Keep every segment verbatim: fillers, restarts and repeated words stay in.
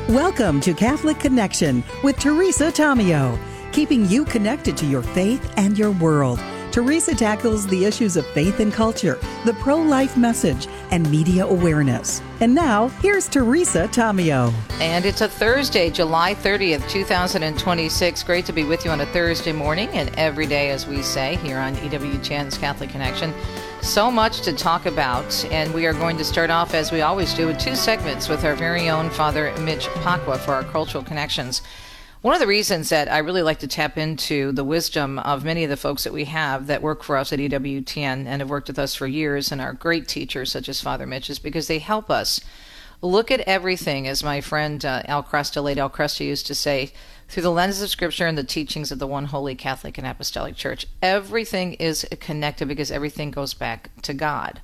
Welcome to Catholic Connection with Teresa Tomeo, keeping you connected to your faith and your world. Teresa tackles the issues of faith and culture, the pro-life message, and media awareness. And now, here's Teresa Tomeo. And it's a Thursday, July thirtieth, two thousand twenty-six. Great to be with you on a Thursday morning and every day, as we say, here on E W T N's Catholic Connection. So much to talk about, and we are going to start off, as we always do, with two segments with our very own Father Mitch Pacwa for our Cultural Connections. One of the reasons that I really like to tap into the wisdom of many of the folks that we have that work for us at E W T N and have worked with us for years and are great teachers such as Father Mitch is because they help us look at everything, as my friend uh, Al Cresta, late Al Cresta used to say, through the lens of Scripture and the teachings of the one holy Catholic and Apostolic Church. Everything is connected because everything goes back to God.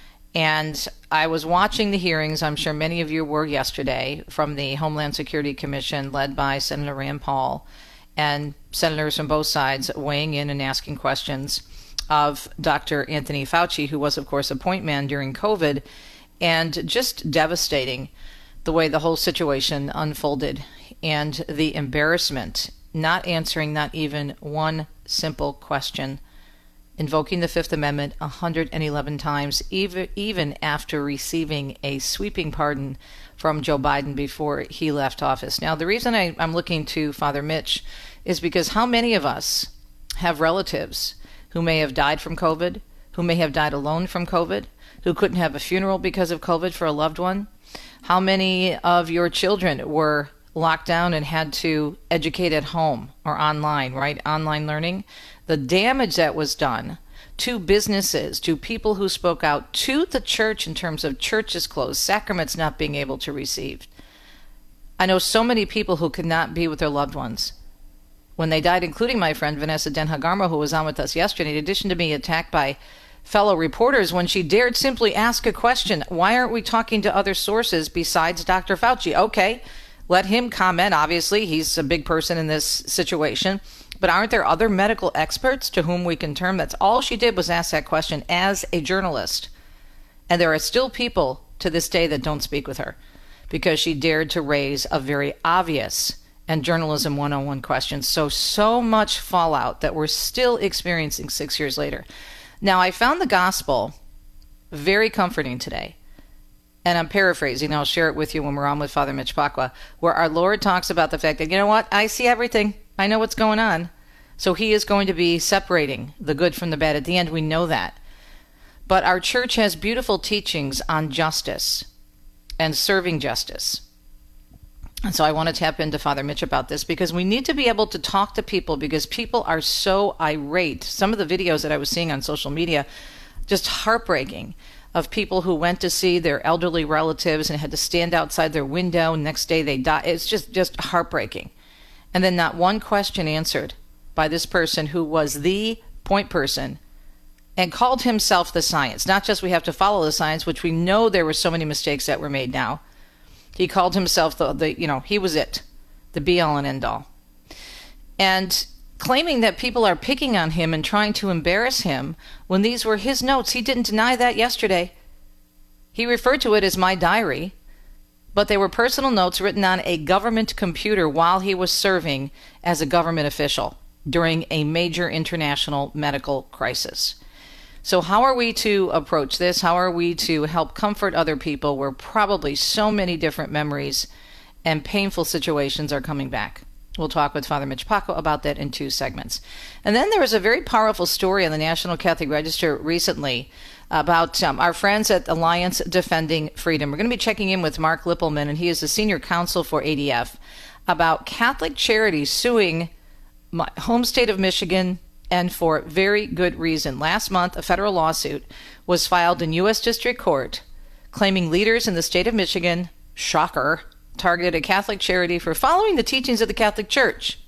And I was watching the hearings, I'm sure many of you were yesterday, from the Homeland Security Commission led by Senator Rand Paul and senators from both sides weighing in and asking questions of Doctor Anthony Fauci, who was, of course, a point man during COVID, and just devastating the way the whole situation unfolded and the embarrassment, not answering not even one simple question, invoking the Fifth Amendment one hundred eleven times, even, even after receiving a sweeping pardon from Joe Biden before he left office. Now, the reason I, I'm looking to Father Mitch is because how many of us have relatives who may have died from COVID, who may have died alone from COVID, who couldn't have a funeral because of COVID for a loved one? How many of your children were locked down and had to educate at home or online, right? Online learning. The damage that was done to businesses, to people who spoke out, to the church in terms of churches closed, sacraments not being able to receive. I know so many people who could not be with their loved ones when they died, including my friend Vanessa Denhagarmo, who was on with us yesterday, in addition to being attacked by fellow reporters when she dared simply ask a question. Why aren't we talking to other sources besides Doctor Fauci? Okay, let him comment. Obviously, he's a big person in this situation. But aren't there other medical experts to whom we can turn? That's all she did was ask that question as a journalist. And there are still people to this day that don't speak with her because she dared to raise a very obvious and journalism one oh one question. So, so much fallout that we're still experiencing six years later. Now, I found the gospel very comforting today. And I'm paraphrasing. I'll share it with you when we're on with Father Mitch Pacwa, where our Lord talks about the fact that, you know what? I see everything. I know what's going on. So he is going to be separating the good from the bad. At the end, we know that. But our church has beautiful teachings on justice and serving justice. And so I want to tap into Father Mitch about this because we need to be able to talk to people because people are so irate. Some of the videos that I was seeing on social media, just heartbreaking, of people who went to see their elderly relatives and had to stand outside their window. Next day they die. It's just, just heartbreaking. And then not one question answered by this person who was the point person and called himself the science. Not just we have to follow the science, which we know there were so many mistakes that were made now. He called himself the, the you know, he was it, the be all and end all. And claiming that people are picking on him and trying to embarrass him when these were his notes. He didn't deny that yesterday. He referred to it as my diary, but they were personal notes written on a government computer while he was serving as a government official during a major international medical crisis. So how are we to approach this? How are we to help comfort other people where probably so many different memories and painful situations are coming back? We'll talk with Father Mitch Pacwa about that in two segments. And then there was a very powerful story on the National Catholic Register recently about um, our friends at Alliance Defending Freedom. We're going to be checking in with Mark Lippelman, and he is the senior counsel for A D F, about Catholic charities suing my home state of Michigan, and for very good reason. Last month, a federal lawsuit was filed in U S District Court claiming leaders in the state of Michigan, shocker, targeted a Catholic charity for following the teachings of the Catholic Church.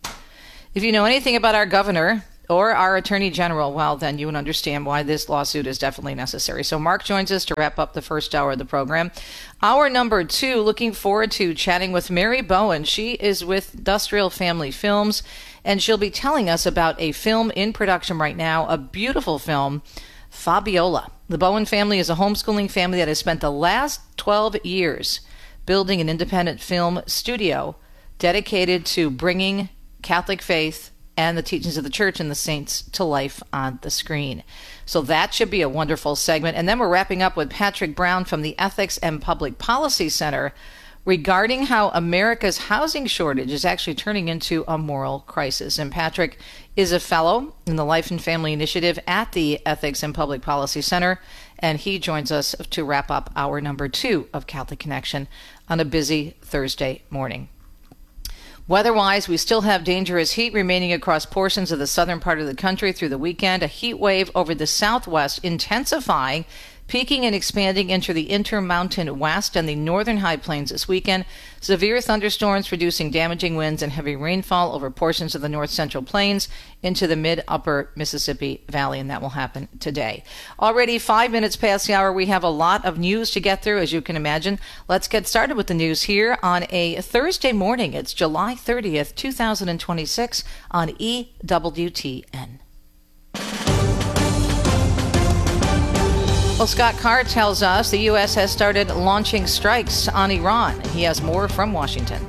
If you know anything about our governor or our attorney general, well, then you would understand why this lawsuit is definitely necessary. So Mark joins us to wrap up the first hour of the program. Hour number two, looking forward to chatting with Mary Bowen. She is with Industrial Family Films, and she'll be telling us about a film in production right now, a beautiful film, Fabiola. The Bowen family is a homeschooling family that has spent the last twelve years building an independent film studio dedicated to bringing Catholic faith and the teachings of the church and the saints to life on the screen. So that should be a wonderful segment. And then we're wrapping up with Patrick Brown from the Ethics and Public Policy Center regarding how America's housing shortage is actually turning into a moral crisis. And Patrick is a fellow in the Life and Family Initiative at the Ethics and Public Policy Center, and he joins us to wrap up hour number two of Catholic Connection on a busy Thursday morning. Weather-wise, we still have dangerous heat remaining across portions of the southern part of the country through the weekend. A heat wave over the southwest intensifying, peaking and expanding into the Intermountain West and the northern high plains this weekend. Severe thunderstorms producing damaging winds and heavy rainfall over portions of the north central plains into the mid-upper Mississippi Valley, and that will happen today. Already five minutes past the hour, we have a lot of news to get through, as you can imagine. Let's get started with the news here on a Thursday morning. It's July thirtieth, two thousand twenty-six on E W T N. Well, Scott Carr tells us the U S has started launching strikes on Iran. He has more from Washington.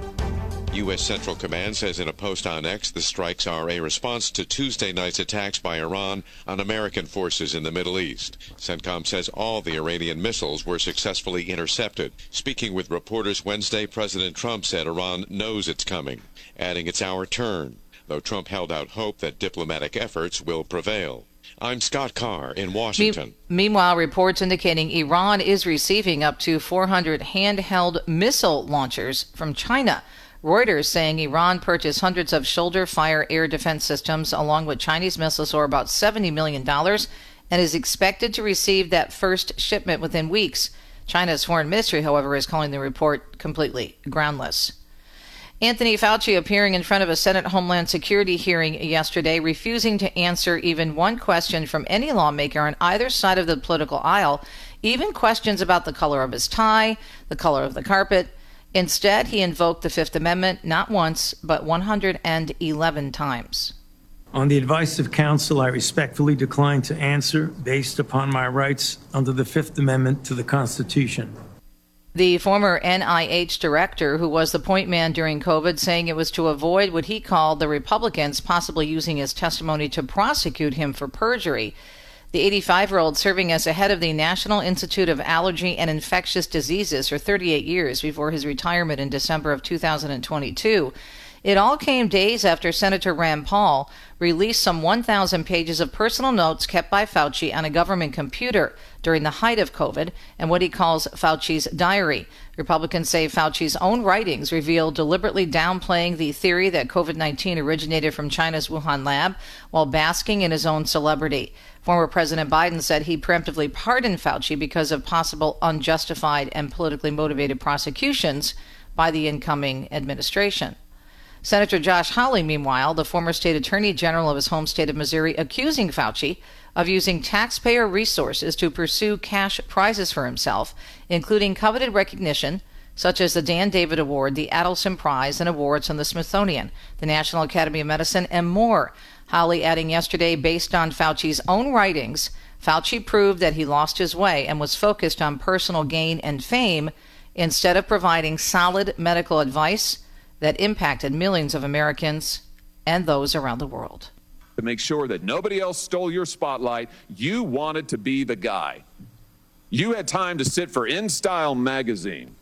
U S Central Command says in a post on X the strikes are a response to Tuesday night's attacks by Iran on American forces in the Middle East. CENTCOM says all the Iranian missiles were successfully intercepted. Speaking with reporters Wednesday, President Trump said Iran knows it's coming, adding it's our turn, though Trump held out hope that diplomatic efforts will prevail. I'm Scott Carr in Washington. Me- meanwhile, reports indicating Iran is receiving up to four hundred handheld missile launchers from China. Reuters saying Iran purchased hundreds of shoulder-fire air defense systems along with Chinese missiles for about seventy million dollars and is expected to receive that first shipment within weeks. China's foreign ministry, however, is calling the report completely groundless. Anthony Fauci appearing in front of a Senate Homeland Security hearing yesterday, refusing to answer even one question from any lawmaker on either side of the political aisle, even questions about the color of his tie, the color of the carpet. Instead, he invoked the Fifth Amendment not once, but one hundred eleven times. On the advice of counsel, I respectfully decline to answer based upon my rights under the Fifth Amendment to the Constitution. The former N I H director, who was the point man during COVID, saying it was to avoid what he called the Republicans possibly using his testimony to prosecute him for perjury. The eighty-five-year-old serving as the head of the National Institute of Allergy and Infectious Diseases for thirty-eight years before his retirement in December of two thousand twenty-two. It all came days after Senator Rand Paul released some one thousand pages of personal notes kept by Fauci on a government computer during the height of COVID and what he calls Fauci's diary. Republicans say Fauci's own writings reveal deliberately downplaying the theory that COVID nineteen originated from China's Wuhan lab while basking in his own celebrity. Former President Biden said he preemptively pardoned Fauci because of possible unjustified and politically motivated prosecutions by the incoming administration. Senator Josh Hawley, meanwhile, the former state attorney general of his home state of Missouri, accusing Fauci of using taxpayer resources to pursue cash prizes for himself, including coveted recognition, such as the Dan David Award, the Adelson Prize, and awards from the Smithsonian, the National Academy of Medicine, and more. Hawley adding yesterday, based on Fauci's own writings, Fauci proved that he lost his way and was focused on personal gain and fame instead of providing solid medical advice that impacted millions of Americans and those around the world. To make sure that nobody else stole your spotlight, you wanted to be the guy. You had time to sit for InStyle magazine.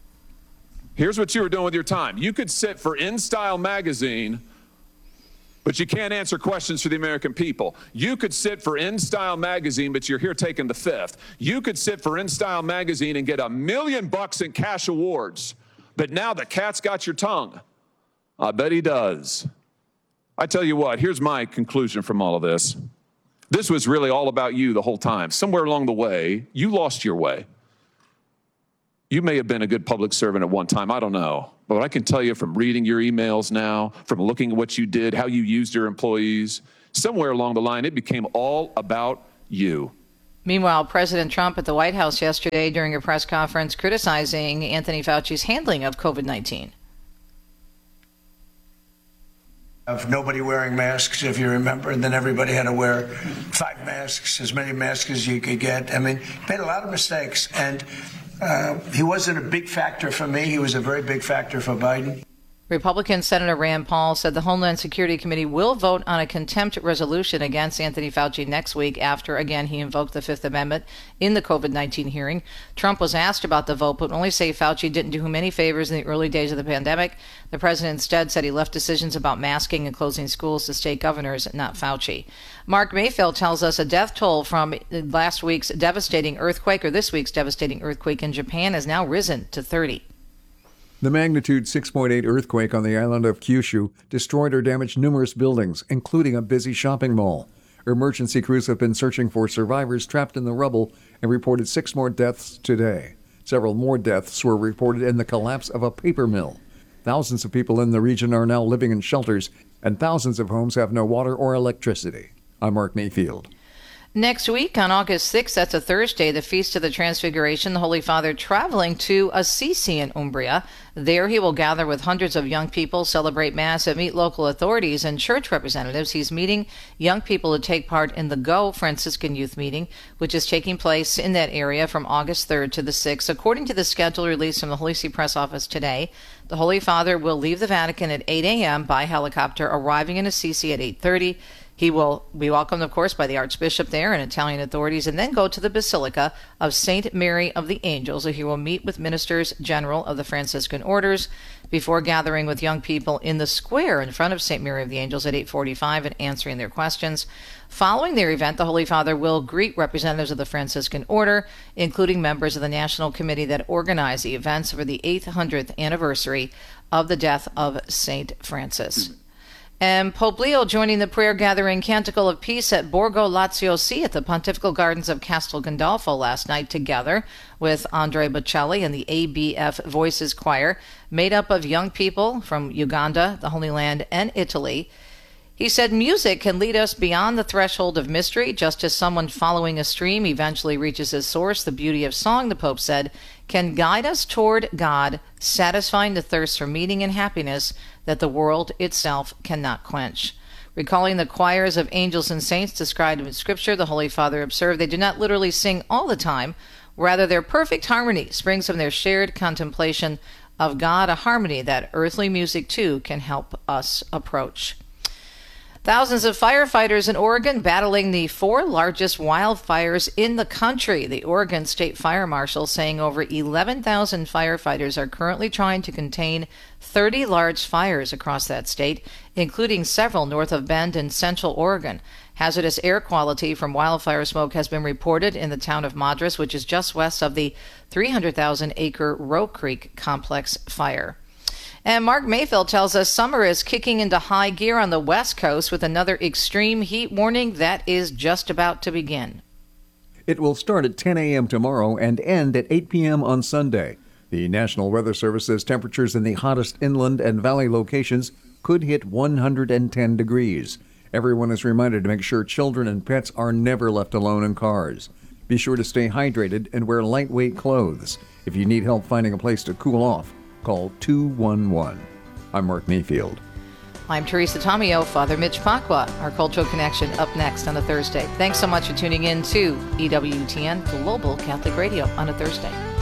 Here's what you were doing with your time. You could sit for InStyle magazine, but you can't answer questions for the American people. You could sit for InStyle magazine, but you're here taking the fifth. You could sit for InStyle magazine and get a million bucks in cash awards. But now the cat's got your tongue. I bet he does. I tell you what, here's my conclusion from all of this. This was really all about you the whole time. Somewhere along the way, you lost your way. You may have been a good public servant at one time, I don't know. But I can tell you from reading your emails now, from looking at what you did, how you used your employees, somewhere along the line, it became all about you. Meanwhile, President Trump at the White House yesterday during a press conference criticizing Anthony Fauci's handling of COVID nineteen. Of nobody wearing masks, if you remember, and then everybody had to wear five masks, as many masks as you could get. I mean, made a lot of mistakes. And Uh, he wasn't a big factor for me. He was a very big factor for Biden. Republican Senator Rand Paul said the Homeland Security Committee will vote on a contempt resolution against Anthony Fauci next week after, again, he invoked the Fifth Amendment in the COVID nineteen hearing. Trump was asked about the vote, but only say Fauci didn't do him any favors in the early days of the pandemic. The president instead said he left decisions about masking and closing schools to state governors, not Fauci. Mark Mayfield tells us a death toll from last week's devastating earthquake, or this week's devastating earthquake in Japan, has now risen to thirty. The magnitude six point eight earthquake on the island of Kyushu destroyed or damaged numerous buildings, including a busy shopping mall. Emergency crews have been searching for survivors trapped in the rubble and reported six more deaths today. Several more deaths were reported in the collapse of a paper mill. Thousands of people in the region are now living in shelters, and thousands of homes have no water or electricity. I'm Mark Mayfield. Next week, on August sixth, that's a Thursday, the Feast of the Transfiguration, the Holy Father traveling to Assisi in Umbria. There he will gather with hundreds of young people, celebrate Mass, and meet local authorities and church representatives. He's meeting young people to take part in the Go Franciscan Youth Meeting, which is taking place in that area from August third to the sixth. According to the schedule released from the Holy See Press Office today, the Holy Father will leave the Vatican at eight a.m. by helicopter, arriving in Assisi at eight thirty. He will be welcomed, of course, by the Archbishop there and Italian authorities, and then go to the Basilica of Saint Mary of the Angels, where he will meet with ministers general of the Franciscan orders before gathering with young people in the square in front of Saint Mary of the Angels at eight forty-five and answering their questions. Following their event, the Holy Father will greet representatives of the Franciscan order, including members of the national committee that organized the events for the eight hundredth anniversary of the death of Saint Francis. And Pope Leo joining the prayer-gathering Canticle of Peace at Borgo Lazio C at the Pontifical Gardens of Castel Gandolfo last night, together with Andre Bocelli and the A B F Voices Choir, made up of young people from Uganda, the Holy Land, and Italy. He said music can lead us beyond the threshold of mystery, just as someone following a stream eventually reaches its source. The beauty of song, the Pope said, can guide us toward God, satisfying the thirst for meaning and happiness that the world itself cannot quench. Recalling the choirs of angels and saints described in Scripture, the Holy Father observed they do not literally sing all the time. Rather, their perfect harmony springs from their shared contemplation of God, a harmony that earthly music, too, can help us approach. Thousands of firefighters in Oregon battling the four largest wildfires in the country. The Oregon State Fire Marshal saying over eleven thousand firefighters are currently trying to contain thirty large fires across that state, including several north of Bend in central Oregon. Hazardous air quality from wildfire smoke has been reported in the town of Madras, which is just west of the three hundred thousand acre Roe Creek Complex fire. And Mark Mayfield tells us summer is kicking into high gear on the West Coast with another extreme heat warning that is just about to begin. It will start at ten a.m. tomorrow and end at eight p.m. on Sunday. The National Weather Service says temperatures in the hottest inland and valley locations could hit one hundred ten degrees. Everyone is reminded to make sure children and pets are never left alone in cars. Be sure to stay hydrated and wear lightweight clothes. If you need help finding a place to cool off, call two one one. I'm Mark Mayfield. I'm Teresa Tomeo, Father Mitch Pacwa. Our Cultural Connection up next on a Thursday. Thanks so much for tuning in to E W T N Global Catholic Radio on a Thursday.